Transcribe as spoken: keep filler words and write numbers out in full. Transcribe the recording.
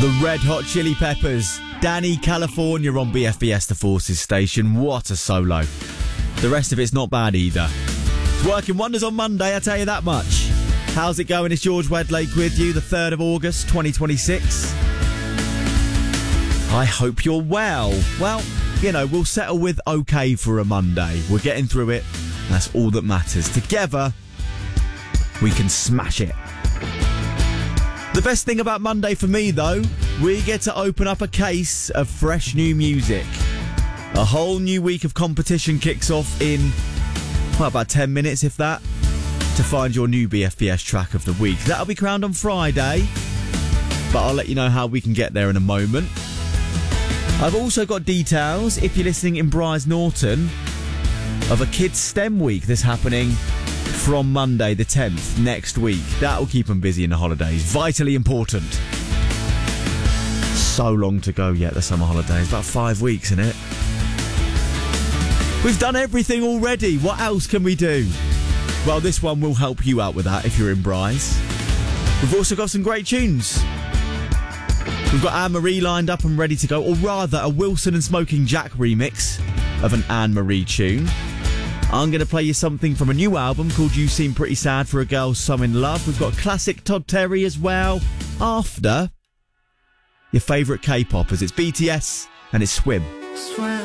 The Red Hot Chili Peppers, Danny California on B F B S The Forces station. What a solo. The rest of it's not bad either. It's working wonders on Monday, I tell you that much. How's it going? It's George Wedlake with you, the third of August, twenty twenty-six. I hope you're well. Well, you know, we'll settle with okay for a Monday. We're getting through it. That's all that matters. Together, we can smash it. The best thing about Monday for me, though, we get to open up a case of fresh new music. A whole new week of competition kicks off in, well, about ten minutes, if that, to find your new B F B S track of the week. That'll be crowned on Friday, but I'll let you know how we can get there in a moment. I've also got details, if you're listening in Brize Norton, of a Kids STEM week that's happening from Monday the tenth next week. That'll keep them busy in the holidays. Vitally important. So long to go yet, the summer holidays. About five weeks, isn't it? We've done everything already. What else can we do? Well, this one will help you out with that if you're in Brize. We've also got some great tunes. We've got Anne-Marie lined up and ready to go, or rather a Wilson and Smoking Jack remix of an Anne-Marie tune. I'm going to play you something from a new album called You Seem Pretty Sad for a Girl So In Love. We've got classic Todd Terry as well. After your favourite K-popers, it's B T S and it's Swim. Swim.